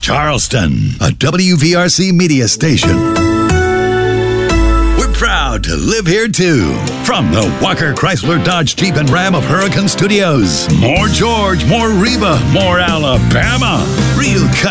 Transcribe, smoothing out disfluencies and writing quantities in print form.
Charleston, a WVRC media station. We're proud to live here too. From the Walker Chrysler Dodge Jeep and Ram of Hurricane Studios. More George, more Reba, more Alabama. Real